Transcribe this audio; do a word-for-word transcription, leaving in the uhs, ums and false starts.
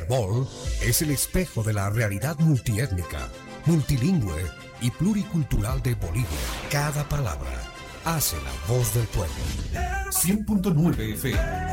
Terbol es el espejo de la realidad multiétnica, multilingüe y pluricultural de Bolivia. Cada palabra hace la voz del pueblo. cien punto nueve F M